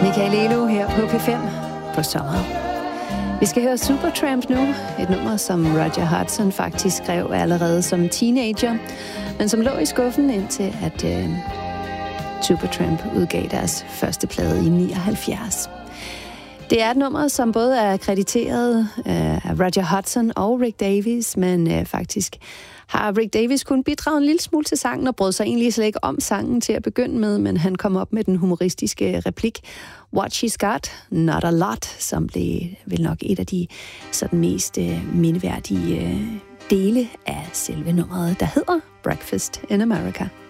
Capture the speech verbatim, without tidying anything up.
Michael Elo her på P fem på sommer. Vi skal høre Supertramp nu, et nummer, som Roger Hudson faktisk skrev allerede som teenager, men som lå i skuffen indtil, at uh, Supertramp udgav deres første plade i nioghalvfjerds. Det er et nummer, som både er krediteret uh, af Roger Hudson og Rick Davies, men uh, faktisk har Rick Davies kun bidraget en lille smule til sangen og brød sig egentlig slet ikke om sangen til at begynde med, men han kom op med den humoristiske replik What She's Got, Not A Lot, som blev vel nok et af de sådan mest uh, mindeværdige uh, dele af selve nummeret, der hedder Breakfast in America.